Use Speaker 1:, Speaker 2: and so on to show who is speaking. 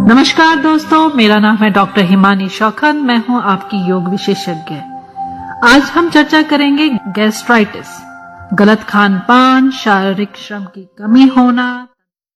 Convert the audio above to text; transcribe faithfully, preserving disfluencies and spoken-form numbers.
Speaker 1: नमस्कार दोस्तों, मेरा नाम है डॉक्टर हिमानी शौकत। मैं हूं आपकी योग विशेषज्ञ। आज हम चर्चा करेंगे गैस्ट्राइटिस, गलत खान पान, शारीरिक श्रम की कमी होना,